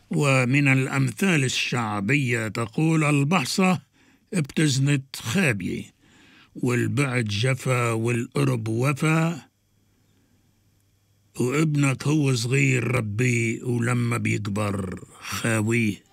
ومن الأمثال الشعبية تقول: البحصة ابتزنت خابية، والبعد جفا، والقرب وفا، وابنك هو صغير ربيه ولما بيكبر خاويه.